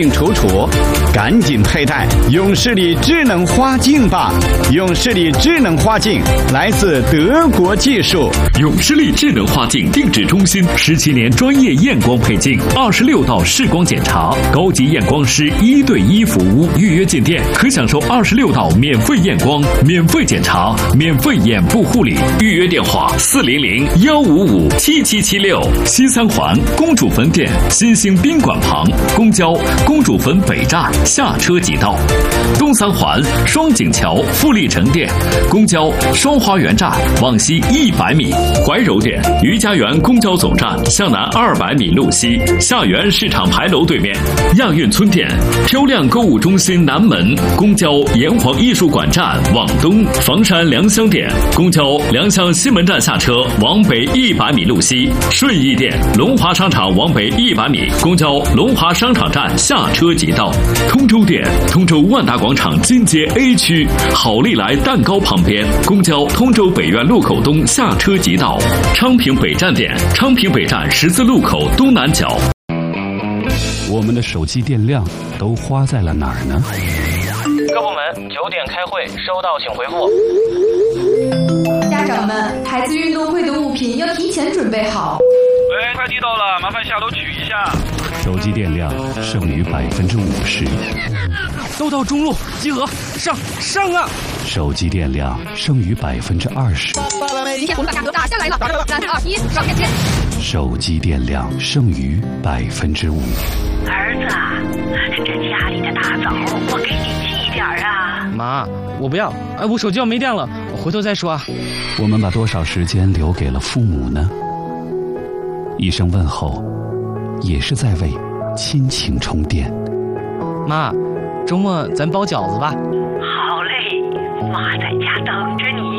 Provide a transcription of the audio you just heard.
性楚楚，赶紧佩戴永视力智能花镜吧！永视力智能花镜来自德国技术， 永视力智能花镜定制中心17年专业验光配镜，26道视光检查，高级验光师1对1服务，预约进店可享受26道免费验光、免费检查、免费眼部护理。预约电话400-155-7776，西三环公主坟店新兴宾馆旁，公交公主坟北站下车即到；东三环双井桥富力城店，公交双花园站往西100米，怀柔店余家园公交总站向南200米路西，下园市场牌楼对面；亚运村店漂亮购物中心南门，公交炎黄艺术馆站往东，房山良乡店公交良乡西门站下车往北100米路西，顺义店龙华商场往北100米，公交龙华商场站下车即到；通州店通州万达广场金街 A 区好利来蛋糕旁边，公交通州北苑路口东下车即到；昌平北站店昌平北站十字路口东南角。 我们的手机电量都花在了哪儿呢？ 各部门9点开会，收到请回复。 家长们，孩子运动会的物品要提前准备好。 喂，快递到了，麻烦下楼取一下。 手机电量剩余50%。 都到中路集合，上啊！ 手机电量剩余20%。 今天红色价格打下来了，3、2、1，上线！ 手机电量剩余5%。 儿子，这家里的大枣我给你寄点啊。 妈，我不要，我手机要没电了，我回头再说啊。 我们把多少时间留给了父母呢？一声问候，也是在为亲情充电。 妈，周末咱包饺子吧。 好嘞，妈在家等着你。